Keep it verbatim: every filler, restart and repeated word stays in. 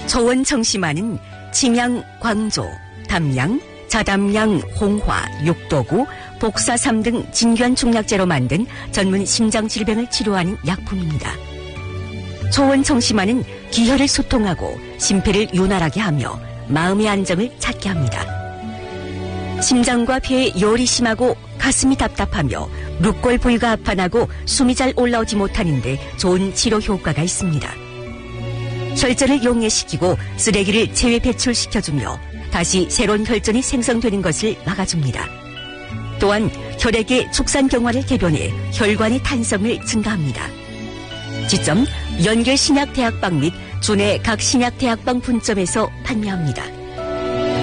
초원청심환은 침양, 광조, 담양, 자담양, 홍화, 육도구, 복사삼 등 진귀한 중약재로 만든 전문 심장질병을 치료하는 약품입니다. 초원청심환은 기혈을 소통하고 심폐를 윤활하게 하며 마음의 안정을 찾게 합니다. 심장과 폐에 열이 심하고 가슴이 답답하며 룻골 부위가 아파나고 숨이 잘 올라오지 못하는데 좋은 치료 효과가 있습니다. 혈전을 용해시키고 쓰레기를 체외 배출시켜주며 다시 새로운 혈전이 생성되는 것을 막아줍니다. 또한 혈액의 축산경화를 개변해 혈관의 탄성을 증가합니다. 지점 연계신약대학방 및 주내 각 신약대학방 분점에서 판매합니다.